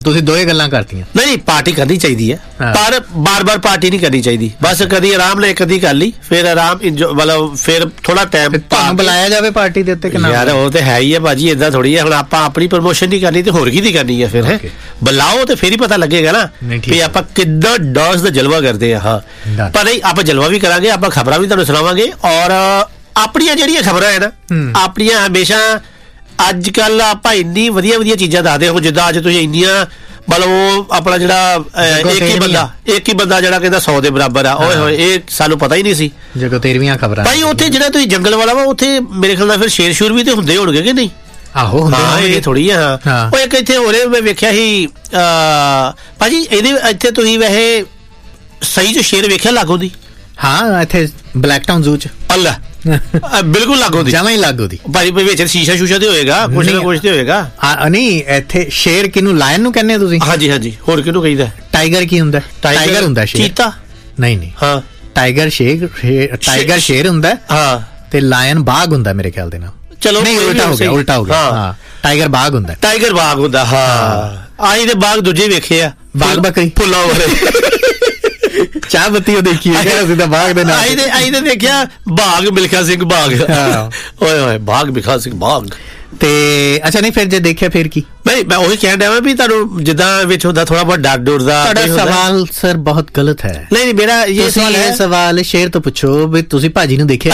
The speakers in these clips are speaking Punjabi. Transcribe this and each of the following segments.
ਤੁਸੀਂ ਦੋਏ ਗੱਲਾਂ ਕਰਤੀਆਂ। ਨਹੀਂ ਪਾਰਟੀ ਕਰਨੀ ਚਾਹੀਦੀ ਹੈ ਪਰ ਬਾਰ-ਬਾਰ ਪਾਰਟੀ ਨਹੀਂ ਕਰਨੀ ਚਾਹੀਦੀ। ਬਸ ਕਦੀ ਆਰਾਮ ਨਾਲ ਕਦੀ ਕਰ ਲਈ ਫਿਰ ਆਰਾਮ ਮਤਲਬ ਫਿਰ ਥੋੜਾ ਟਾਈਮ ਤੁਹਾਨੂੰ ਬੁਲਾਇਆ ਜਾਵੇ ਪਾਰਟੀ ਦੇ ਉੱਤੇ ਕਿ ਨਾ? ਯਾਰ ਉਹ ਤੇ ਹੈ ਹੀ ਹੈ ਭਾਜੀ, ਏਦਾਂ ਥੋੜੀ ਹੈ। ਹੁਣ ਆਪਾਂ ਆਪਣੀ ਪ੍ਰਮੋਸ਼ਨ ਨਹੀਂ ਕਰਨੀ ਤੇ ਹੋਰ ਕਿਹਦੀ ਕਰਨੀ ਹੈ ਫਿਰ? ਹੈ ਬੁਲਾਓ ਤੇ ਫਿਰ ਹੀ ਪਤਾ ਲੱਗੇਗਾ ਨਾ ਵੀ ਆਪਾਂ ਕਿੱਦਾਂ ਡਾਂਸ ਦਾ ਜਲਵਾ ਕਰਦੇ ਆ। ਹਾਂ ਪਰ ਨਹੀਂ, ਆਪਾਂ ਜਲਵਾ ਵੀ ਕਰਾਂਗੇ, ਆਪਾਂ ਖਬਰਾਂ ਵੀ ਤੁਹਾਨੂੰ ਸੁਣਾਵਾਂਗੇ ਔਰ ਆਪਣੀਆਂ ਜਿਹੜੀਆਂ ਖਬਰਾਂ ਹੈ ਨਾ ਆਪਣੀਆਂ ਹਮੇਸ਼ਾ ਅੱਜ ਕੱਲ ਆਪਾਂ ਇੰਨੀ ਵਧੀਆ ਵਧੀਆ ਚੀਜ਼ਾਂ ਦੱਸਦੇ ਹੋ। ਜਿੱਦਾਂ ਅੱਜ ਤੁਸੀਂ ਇੰਨੀਆਂ ਮਤਲਬ ਉਹ ਆਪਣਾ ਜਿਹੜਾ ਇੱਕ ਹੀ ਬੰਦਾ ਜਿਹੜਾ ਕਹਿੰਦਾ 100 ਦੇ ਬਰਾਬਰ ਆ, ਓਏ ਹੋਏ ਇਹ ਸਾਨੂੰ ਪਤਾ ਹੀ ਨਹੀਂ ਸੀ। ਜਦੋਂ 13ਵੀਆਂ ਖਬਰਾਂ ਭਾਈ ਉੱਥੇ ਜਿਹੜਾ ਤੁਸੀਂ ਜੰਗਲ ਵਾਲਾ ਵਾ ਉੱਥੇ ਮੇਰੇ ਖਿਆਲ ਨਾਲ ਫਿਰ ਸ਼ੇਰ ਸ਼ੂਰ ਵੀ ਤੇ ਹੁੰਦੇ ਹੋਣਗੇ ਕਿ ਨਹੀਂ? ਆਹੋ ਹੁੰਦੇ ਇਹ ਥੋੜੀ ਆ। ਉਹ ਇੱਕ ਇੱਥੇ ਹੋ ਰਿਹਾ ਮੈਂ ਵੇਖਿਆ ਸੀ ਭਾਜੀ ਇਹਦੇ ਇੱਥੇ ਤੁਸੀਂ ਵੈਸੇ ਸਹੀ ਚ ਸ਼ੇਰ ਵੇਖਿਆ ਲਾਗੋ ਦੀ? ਹਾਂ ਇੱਥੇ ਬਲੈਕ ਟਾਊਨ ਜ਼ੂ ਚ ਅੱਲਾ ਬਿਲਕੁਲ ਲਾਗੋ ਦੀ, ਜਮਾਂ ਹੀ ਲਾਗੋ ਦੀ। ਭਾਜੀ ਵਿੱਚ ਸ਼ੀਸ਼ਾ ਸ਼ੂਸ਼ਾ ਤੇ ਹੋਏਗਾ, ਕੁਛ ਨਾ ਕੁਛ ਤੇ ਹੋਏਗਾ। ਨਹੀਂ ਇੱਥੇ ਸ਼ੇਰ ਕਿਹਨੂੰ ਲਾਇਨ ਨੂੰ ਕਹਿੰਦੇ ਤੁਸੀਂ? ਹਾਂਜੀ ਹਾਂਜੀ, ਹੋਰ ਕਿਹਨੂੰ ਕਹੀਦਾ? ਟਾਈਗਰ ਕੀ ਹੁੰਦਾ? ਟਾਈਗਰ ਹੁੰਦਾ ਸ਼ੇਰ। ਚੀਤਾ ਨਹੀਂ ਹਾਂ ਟਾਈਗਰ ਟਾਈਗਰ ਸ਼ੇਰ ਹੁੰਦਾ ਹਾਂ ਤੇ ਲਾਇਨ ਬਾਗ ਹੁੰਦਾ ਮੇਰੇ ਖਿਆਲ ਦੇ ਨਾਲ। ਚਲੋ ਨਹੀਂ ਉਲਟਾ ਹੋ ਗਿਆ ਹਾਂ ਟਾਈਗਰ ਬਾਗ ਹੁੰਦਾ। ਟਾਈਗਰ ਬਾਗ ਹੁੰਦਾ ਹਾਂ। ਆਹੀ ਤੇ ਬਾਗ ਦੂਜੇ ਵੇਖੇ ਆ, ਬਾਗ ਬੱਕਰੀ ਫੁੱਲਾਂ ਵਾਲੇ ਚਾਹ ਬੱਤੀ ਉਹ ਦੇਖੀ ਅਸੀਂ ਤਾਂ ਬਾਗ ਦੇ ਨਾਲ ਆਈ ਤੇ ਦੇਖਿਆ ਬਾਗ ਮਿਲਖਾ ਸਿੰਘ ਬਾਗ। ਓਏ ਹੋਏ ਬਾਗ ਮਿਲਖਾ ਸਿੰਘ ਬਾਗ। ਤੇ ਅੱਛਾ ਨਹੀਂ ਫਿਰ ਜੇ ਦੇਖਿਆ ਫਿਰ ਕੀ? ਨਹੀਂ ਮੈਂ ਉਹੀ ਕਹਿਣ ਡਿਆ ਵੀ ਤੁਹਾਨੂੰ ਜਿੱਦਾਂ ਵਿੱਚ ਹੁੰਦਾ ਥੋੜਾ ਬਹੁਤ ਡਰ ਡੁਰ ਦਾ। ਤੁਹਾਡਾ ਸਵਾਲ ਸਰ ਬਹੁਤ ਗਲਤ ਹੈ। ਨਹੀਂ ਮੇਰਾ ਇਹ ਸਵਾਲ ਹੈ, ਸਵਾਲ ਸ਼ੇਰ ਤੋਂ ਪੁੱਛੋ ਵੀ ਤੁਸੀਂ ਭਾਜੀ ਨੂੰ ਦੇਖਿਆ?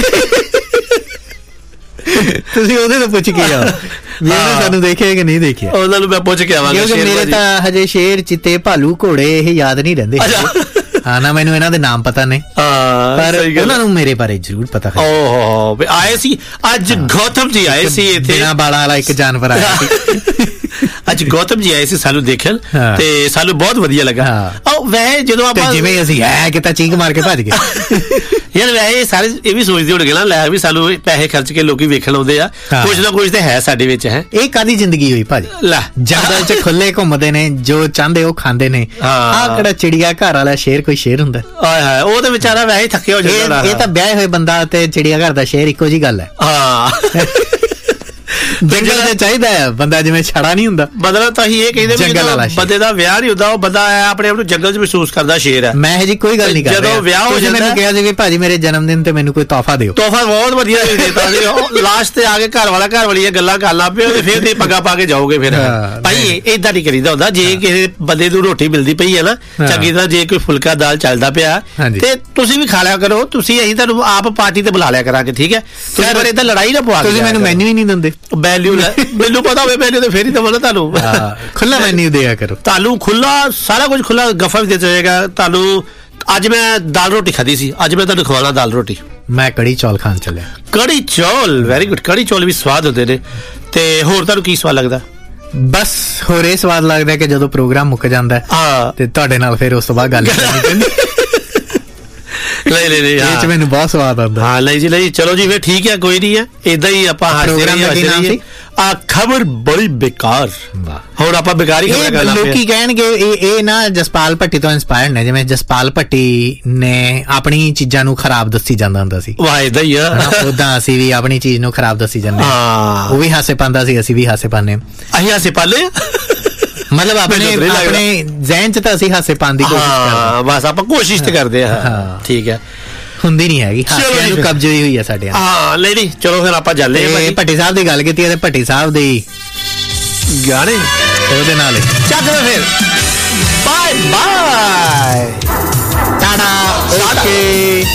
ਤੁਸੀਂ ਉਹਦੇ ਤੋਂ ਪੁੱਛ ਕੇ ਆਓ ਸਾਨੂੰ ਦੇਖਿਆ ਕਿ ਨਹੀਂ ਦੇਖਿਆ। ਉਹਨਾਂ ਨੂੰ ਮੈਂ ਪੁੱਛ ਕੇ ਆਵਾਂਗਾ ਕਿਉਂਕਿ ਮੇਰੇ ਤਾਂ ਹਜੇ ਸ਼ੇਰ ਚਿੱਤੇ ਭਾਲੂ ਘੋੜੇ ਇਹ ਯਾਦ ਨਹੀਂ ਰਹਿੰਦੇ। ਹਾਂ ਨਾ ਮੈਨੂੰ ਇਹਨਾਂ ਦੇ ਨਾਮ ਪਤਾ ਨੇ ਪਰ ਉਹਨਾਂ ਨੂੰ ਮੇਰੇ ਬਾਰੇ ਜ਼ਰੂਰ ਪਤਾ ਹੈ। ਓਹੋ ਆਏ ਸੀ ਅੱਜ ਗੌਤਮ ਜੀ ਆਏ ਸੀ ਇੱਥੇ, ਬਿਨਾਂ ਬਾਲਾਂ ਵਾਲਾ ਇੱਕ ਜਾਨਵਰ ਆਇਆ ਸੀ ਅੱਜ ਗੌਤਮ ਜੀ ਆਏ ਸੀ ਸਾਨੂੰ ਦੇਖਣ ਤੇ ਸਾਨੂੰ ਬਹੁਤ ਵਧੀਆ ਲੱਗਾ। ਵੈਸੇ ਜਦੋਂ ਆਪਾਂ ਜਿਵੇਂ ਅਸੀਂ ਹੈ ਕਿਤਾ ਚੀਕ ਮਾਰ ਕੇ ਭੱਜ ਗਏ ਯਾਰ ਵੈਸੇ ਸਾਰੇ ਇਹ ਵੀ ਸੋਚਦੇ ਹੋਣਗੇ ਨਾ ਲੈ ਵੀ ਸਾਨੂੰ ਪੈਸੇ ਖਰਚ ਕੇ ਲੋਕੀ ਵੇਖਣ ਆਉਂਦੇ ਆ, ਕੁਛ ਨਾ ਕੁਛ ਤੇ ਹੈ ਸਾਡੇ ਵਿੱਚ। ਹੈ ਇਹ ਕਾਦੀ ਜ਼ਿੰਦਗੀ ਹੋਈ ਭਾਜੀ? ਲੈ ਜੰਗਲ ਚ ਖੁੱਲੇ ਘੁੰਮਦੇ ਨੇ, ਜੋ ਚਾਹੁੰਦੇ ਉਹ ਖਾਂਦੇ ਨੇ। ਆਹ ਕਿਹੜਾ ਚਿੜੀਆ ਘਰ ਵਾਲਾ ਸ਼ੇਰ ਕੋਈ ਸ਼ੇਰ ਹੁੰਦਾ? ਆਏ ਹਾਏ ਉਹ ਤਾਂ ਵਿਚਾਰਾ ਵੈਸੇ ਥੱਕੇ ਹੋ ਜਾਂਦਾ। ਇਹ ਤਾਂ ਵਿਆਹੇ ਹੋਏ ਬੰਦਾ ਤੇ ਚਿੜੀਆ ਘਰ ਦਾ ਸ਼ੇਰ ਇੱਕੋ ਜੀ ਗੱਲ ਹੈ। ਹਾਂ ਜੰਗਲ ਤੇ ਚਾਹੀਦਾ ਹੈ ਬੰਦਾ ਜਿਵੇਂ ਛੜਾ ਨਹੀਂ ਹੁੰਦਾ। ਮਤਲਬ ਤਾਂ ਇਹ ਕਹਿੰਦੇ ਵੀ ਬੰਦੇ ਦਾ ਵਿਆਹ ਨਹੀਂ ਹੁੰਦਾ, ਉਹ ਬੰਦਾ ਆਪਣੇ ਆਪ ਨੂੰ ਜੰਗਲ 'ਚ ਮਹਿਸੂਸ ਕਰਦਾ ਸ਼ੇਰ ਹੈ। ਮੈਂ ਇਹ ਜੀ ਕੋਈ ਗੱਲ ਨਹੀਂ ਕਰ ਰਿਹਾ। ਜਦੋਂ ਵਿਆਹ ਹੋ ਜਾਂਦਾ ਮੈਨੂੰ ਕਿਹਾ ਸੀ ਵੀ ਭਾਜੀ ਮੇਰੇ ਜਨਮ ਦਿਨ ਤੇ ਮੈਨੂੰ ਕੋਈ ਤੋਹਫਾ ਦਿਓ। ਤੋਹਫਾ ਬਹੁਤ ਵਧੀਆ ਦੇਤਾ ਸੀ। ਲਾਸਟ ਤੇ ਆ ਕੇ ਘਰ ਵਾਲੀ ਗੱਲਾਂ ਕਰ ਲਾ ਪਿਓ ਤੇ ਫਿਰ ਤੇ ਪੱਗਾ ਪਾ ਕੇ ਜਾਓਗੇ ਫਿਰ। ਭਾਈ ਏਦਾਂ ਨਹੀਂ ਕਰੀਦਾ ਹੁੰਦਾ। ਜੇ ਕਿਸੇ ਬੰਦੇ ਨੂੰ ਰੋਟੀ ਮਿਲਦੀ ਪਈ ਹੈ ਨਾ ਚੰਗੀ ਤਰ੍ਹਾਂ, ਜੇ ਕੋਈ ਫੁਲਕਾ ਦਾਲ ਚੱਲਦਾ ਪਿਆ ਤੇ ਤੁਸੀਂ ਵੀ ਖਾ ਲਿਆ ਕਰੋ। ਤੁਸੀਂ ਅਸੀਂ ਤੁਹਾਨੂੰ ਆਪ ਪਾਰਟੀ ਤੇ ਬੁਲਾ ਲਿਆ ਕਰਾਂਗੇ, ਠੀਕ ਹੈ? ਤੁਸੀਂ ਪਰ ਏਦਾਂ ਲੜਾਈ ਨਾ ਪਵਾ। ਤੁਸੀਂ ਮੈਨੂੰ ਮੈਨੂ ਹੀ ਨਹੀਂ ਦਿੰਦੇ। ਮੈਨੂੰ ਪਤਾ ਹੋਵੇ ਮੈਨੂ ਤੇ ਫੇਰ ਹੀ ਦਵਾਂ ਤੁਹਾਨੂੰ। ਖੁੱਲਾ ਮੈਨੂ ਦਿਆ ਕਰੋ, ਤੁਹਾਨੂੰ ਖੁੱਲਾ ਸਾਰਾ ਕੁਝ ਖੁੱਲਾ ਗੱਫਾ ਵੀ ਦੇ ਜਾਏਗਾ ਤੁਹਾਨੂੰ। ਅੱਜ ਮੈਂ ਦਾਲ ਰੋਟੀ ਖਾਧੀ ਸੀ, ਅੱਜ ਮੈਂ ਤੁਹਾਨੂੰ ਖਵਾਉਣਾ ਦਾਲ ਰੋਟੀ। ਮੈਂ ਕੜੀ ਚੌਲ ਖਾਣ ਚੱਲਿਆ। ਕੜੀ ਚੌਲ ਵੈਰੀ ਗੁੱਡ। ਕੜੀ ਚੌਲ ਵੀ ਸਵਾਦ ਹੁੰਦੇ ਨੇ। ਤੇ ਹੋਰ ਤੁਹਾਨੂੰ ਕੀ ਸਵਾਦ ਲੱਗਦਾ? ਬਸ ਹੋਰ ਇਹ ਸਵਾਦ ਲੱਗਦਾ ਕਿ ਜਦੋਂ ਪ੍ਰੋਗਰਾਮ ਮੁੱਕ ਜਾਂਦਾ ਤੇ ਤੁਹਾਡੇ ਨਾਲ ਫਿਰ ਉਸ ਤੋਂ ਬਾਅਦ ਗੱਲ ਕਰਨੀ ਪੈਂਦੀ। ਇਹ ਚ ਮੈਨੂੰ ਬਹੁਤ ਸਵਾਦ ਆਉਂਦਾ। ਹਾਂ ਨਹੀਂ ਜੀ ਨਹੀਂ, ਚਲੋ ਜੀ ਫਿਰ ਠੀਕ ਹੈ, ਕੋਈ ਨਹੀਂ ਹੈ। ਏਦਾਂ ਹੀ ਆਪਾਂ ਹੱਸਦੇ ਰਹੀਏ। ਆ ਖਬਰ ਬੜੀ ਬੇਕਾਰ। ਹੁਣ ਆਪਾਂ ਬੇਕਾਰ ਹੀ ਖਬਰ ਕਰਨਾ। ਲੋਕੀ ਕਹਿਣਗੇ ਇਹ ਨਾ ਜਸਪਾਲ ਭੱਟੀ ਤੋਂ ਇੰਸਪਾਇਰਡ ਨੇ। ਜਿਵੇਂ ਜਸਪਾਲ ਭੱਟੀ ਨੇ ਆਪਣੀ ਚੀਜ਼ਾਂ ਨੂੰ ਖਰਾਬ ਦੱਸੀ ਜਾਂਦਾ ਹੁੰਦਾ ਸੀ, ਵਾਹ ਏਦਾਂ ਹੀ ਆ। ਉਦਾਂ ਅਸੀਂ ਵੀ ਆਪਣੀ ਚੀਜ਼ ਨੂੰ ਖਰਾਬ ਦੱਸੀ ਜਾਂਦੇ। ਉਹ ਵੀ ਹਾਸੇ ਪਾਉਂਦਾ ਸੀ, ਅਸੀਂ ਵੀ ਹਾਸੇ ਪਾਉਂਦੇ। ਅਸੀਂ ਹਾਸੇ ਪਾਲੇ ਮਤਲਬ ਆਪਣੇ ਜ਼ਹਿਨ ਚ ਤਾਂ ਅਸੀਂ ਹਾਸੇ ਪਾਉਣ ਦੀ ਕੋਸ਼ਿਸ਼ ਕਰਦੇ। ਬਸ ਆਪਾਂ ਕੋਸ਼ਿਸ਼ ਤੇ ਕਰਦੇ ਹਾਂ, ਠੀਕ ਹੈ। ਹੁੰਦੀ ਨਹੀਂ ਹੈਗੀ, ਹਾਸਿਆਂ ਨੂੰ ਕਬਜ਼ੇ ਹੋਈ ਹੈ ਸਾਡੇ। ਹਾਂ ਨਹੀਂ ਚਲੋ ਫਿਰ ਆਪਾਂ ਚੱਲੇ। ਭੱਟੀ ਸਾਹਿਬ ਦੀ ਗੱਲ ਕੀਤੀ ਤੇ ਭੱਟੀ ਸਾਹਿਬ ਦੇ ਗਾਣੇ ਉਹਦੇ ਨਾਲ ਚੱਕ ਫਿਰ। Bye bye Tata okay.